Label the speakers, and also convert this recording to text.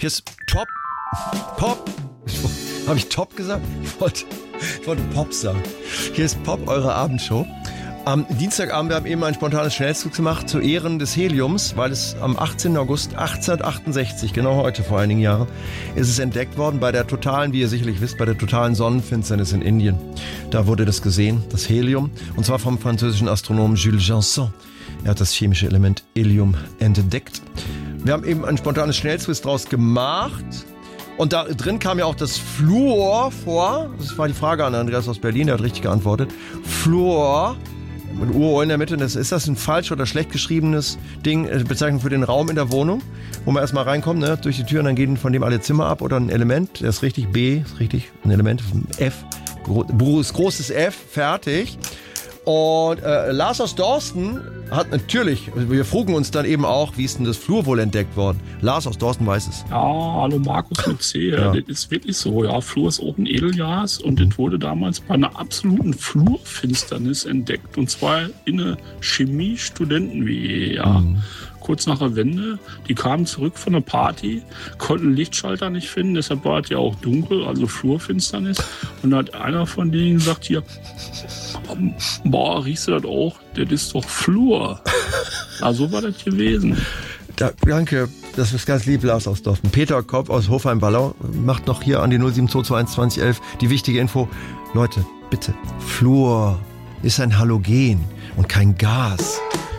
Speaker 1: Hier ist Pop. Habe ich Top gesagt? Ich wollte Pop sagen. Hier ist Pop, eure Abendshow. Am Dienstagabend, wir haben eben einen spontanen Schnellzug gemacht zu Ehren des Heliums, weil es am 18. August 1868, genau heute vor einigen Jahren, ist es entdeckt worden bei der totalen, wie ihr sicherlich wisst, bei der totalen Sonnenfinsternis in Indien. Da wurde das gesehen, das Helium, und zwar vom französischen Astronomen Jules Janson. Er hat das chemische Element Helium entdeckt. Wir haben eben ein spontanes Schnellquiz draus gemacht. Und da drin kam ja auch das Fluor vor. Das war die Frage an Andreas aus Berlin, der hat richtig geantwortet. Fluor, mit UO in der Mitte. Ist das ein falsch oder schlecht geschriebenes Ding, Bezeichnung für den Raum in der Wohnung, wo man erstmal reinkommt, ne, durch die Tür und dann gehen von dem alle Zimmer ab? Oder ein Element, das ist richtig, B, ist richtig, ein Element, F, großes F, fertig. Und Lars aus Dorsten hat natürlich, wir frugen uns dann eben auch, wie ist denn das Fluor wohl entdeckt worden? Lars aus Dorsten weiß es.
Speaker 2: Ja, hallo Markus mit C. Ja. Das ist wirklich so. Ja, Fluor ist auch ein Edelgas und das wurde damals bei einer absoluten Fluorfinsternis entdeckt. Und zwar in einer Chemie-Studenten-WG. Ja. Kurz nach der Wende. Die kamen zurück von einer Party, konnten Lichtschalter nicht finden, deshalb war es ja auch dunkel, also Flurfinsternis. Und da hat einer von denen gesagt, hier, boah, riechst du das auch? Das ist doch Flur. Ja, so war das gewesen.
Speaker 1: Danke, das ist ganz lieb, Lars aus Dorsten. Peter Kopp aus Hofheim-Ballau macht noch hier an die 07221 2011 die wichtige Info. Leute, bitte, Fluor ist ein Halogen und kein Gas.